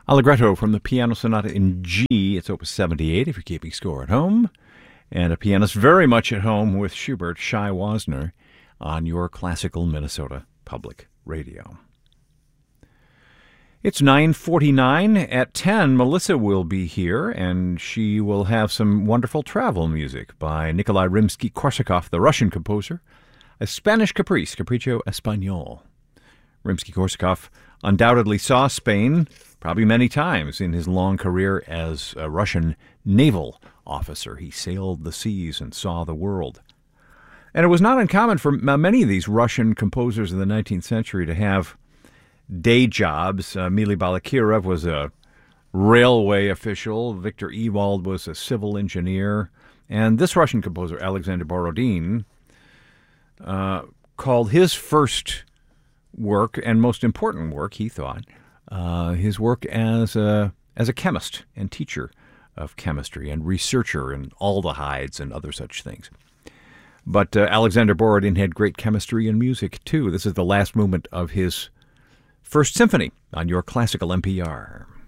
Allegretto from the Piano Sonata in G. It's Opus 78 if you're keeping score at home. And a pianist very much at home with Schubert, Shai Wasner, on your classical Minnesota Public Radio. It's 9:49. At 10, Melissa will be here, and she will have some wonderful travel music by Nikolai Rimsky-Korsakov, the Russian composer, a Spanish caprice, Capriccio Español. Rimsky-Korsakov undoubtedly saw Spain probably many times in his long career as a Russian naval officer. He sailed the seas and saw the world. And it was not uncommon for many of these Russian composers in the 19th century to have day jobs. Mili Balakirev was a railway official. Victor Ewald was a civil engineer. And this Russian composer, Alexander Borodin, called his first work and most important work, he thought, his work as a chemist and teacher of chemistry and researcher in aldehydes and other such things. But Alexander Borodin had great chemistry and music, too. This is the last movement of his First Symphony on your classical NPR.